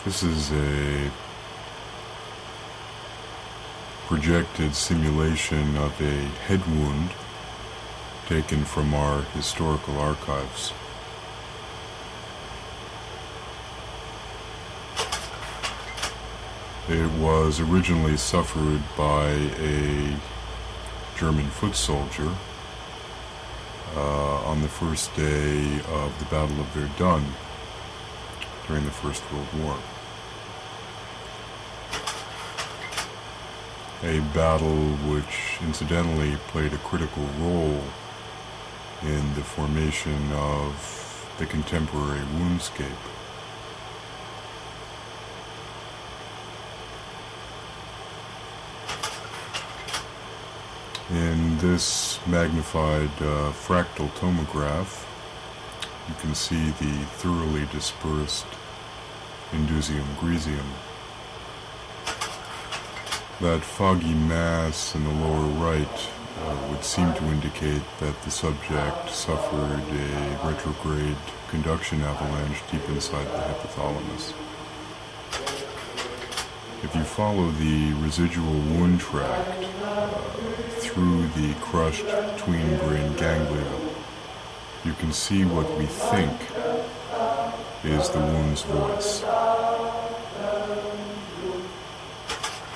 This is a projected simulation of a head wound taken from our historical archives. It was originally suffered by a German foot soldier on the first day of the Battle of Verdun during the First World War. A battle which incidentally played a critical role in the formation of the contemporary woundscape. In this magnified fractal tomograph, you can see the thoroughly dispersed indusium griseum. That foggy mass in the lower right would seem to indicate that the subject suffered a retrograde conduction avalanche deep inside the hypothalamus. If you follow the residual wound tract through the crushed tween brain ganglia, you can see what we think is the wound's voice.